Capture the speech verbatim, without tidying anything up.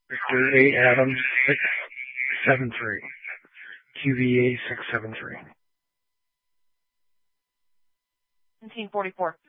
Victor eight Adam six seven three. Q V A six seven three. seventeen forty-four.